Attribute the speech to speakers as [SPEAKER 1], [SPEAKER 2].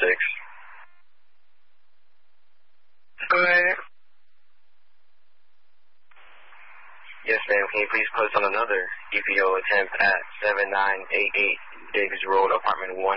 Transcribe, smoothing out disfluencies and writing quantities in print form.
[SPEAKER 1] Alright.
[SPEAKER 2] Yes, ma'am. Can you please post on another EPO attempt at 7988 Diggs Road, apartment 1,